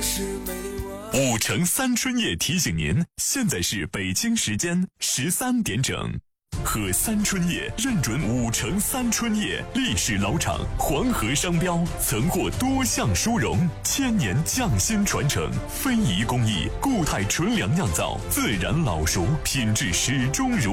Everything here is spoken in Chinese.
5城3春夜提醒您，现在是北京时间13点整。和3春夜认准5城3春夜，历史老厂黄河商标曾获多项殊荣，1000年匠心传承，非遗工艺，固态纯粮酿造，自然老熟，品质始终如